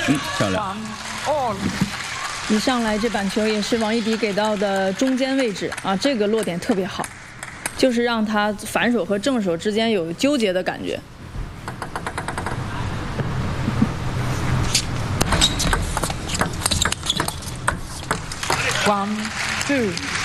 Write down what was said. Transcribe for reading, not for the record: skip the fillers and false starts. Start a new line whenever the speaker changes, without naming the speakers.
漂亮。
一上来这板球也是王艺迪给到的中间位置啊，这个落点特别好，就是让他反手和正手之间有纠结的感觉。1、2。